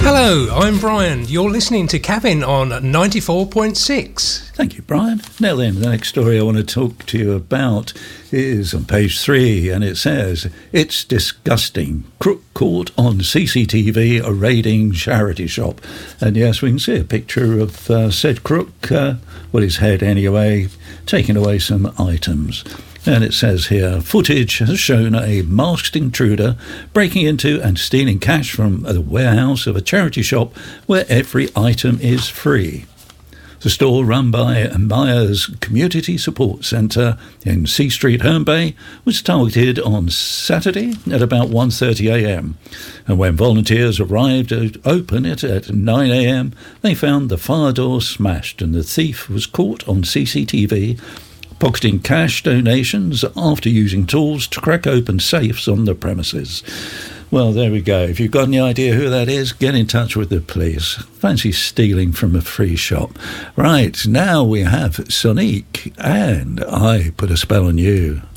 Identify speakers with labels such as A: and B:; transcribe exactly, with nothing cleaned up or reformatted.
A: Hello, I'm Brian. You're listening to Cabin on ninety-four point six.
B: Thank you, Brian. Now then, the next story I want to talk to you about is on page three, and it says, "It's disgusting. Crook caught on C C T V raiding charity shop." And yes, we can see a picture of uh, said crook, uh, well, his head anyway, taking away some items. And it says here, footage has shown a masked intruder breaking into and stealing cash from the warehouse of a charity shop where every item is free. The store, run by Myers Community Support Centre in C Street, Herne Bay, was targeted on Saturday at about one thirty a m. And when volunteers arrived to open it at nine a m, they found the fire door smashed and the thief was caught on C C T V pocketing cash donations after using tools to crack open safes on the premises. Well, there we go. If you've got any idea who that is, get in touch with the police. Fancy stealing from a free shop. Right, now we have Sonique and I Put a Spell on You.